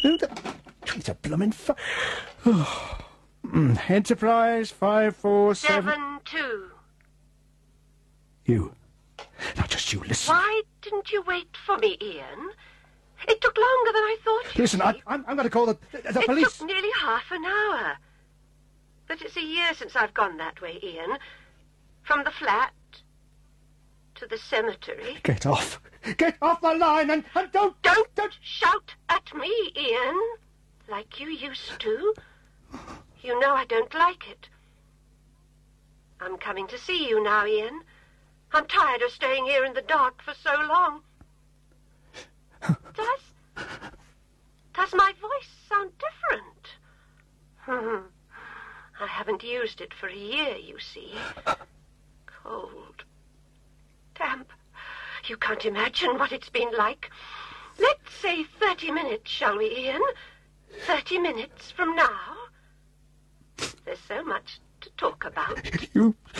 It's a bloomin' Enterprise 547... 7-2. You. Now, just you listen. Why didn't you wait for me, Ian? It took longer than I thought. Listen, I'm going to call the police. It took nearly half an hour. But it's a year since I've gone that way, Ian. From the flat to the cemetery. Get off. Get off the line and don't... Don't shout at me, Ian, like you used to. You know I don't like it. I'm coming to see you now, Ian. I'm tired of staying here in the dark for so long. Does my voice sound different? I haven't used it for a year, you see. Cold. Damp. You can't imagine what it's been like. Let's say 30 minutes, shall we, Ian? 30 minutes from now. There's so much to talk about. You